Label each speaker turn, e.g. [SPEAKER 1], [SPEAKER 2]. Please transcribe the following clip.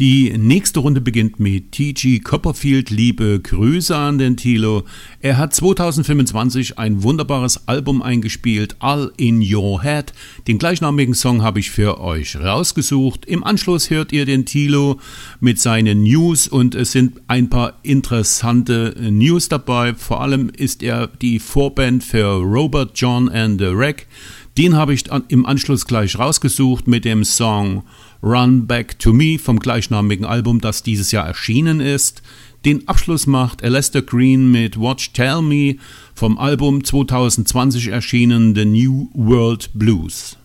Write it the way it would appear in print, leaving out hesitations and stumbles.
[SPEAKER 1] Die nächste Runde beginnt mit T.G. Copperfield. Liebe Grüße an den Thilo. Er hat 2025 ein wunderbares Album eingespielt, All in Your Head. Den gleichnamigen Song habe ich für euch rausgesucht. Im Anschluss hört ihr den Thilo mit seinen News und es sind ein paar interessante News dabei. Vor allem ist er die Vorband für Robert John and the Wreck. Den habe ich im Anschluss gleich rausgesucht mit dem Song Run Back to Me vom gleichnamigen Album, das dieses Jahr erschienen ist. Den Abschluss macht Alistair Green mit Watch Tell Me vom Album 2020 erschienen The New World Blues.